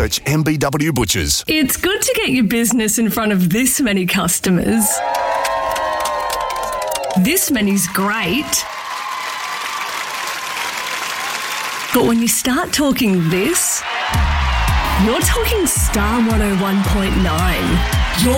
Search MBW Butchers. It's good to get your business in front of this many customers. This many's great. But when you start talking this, you're talking Star 101.9. You're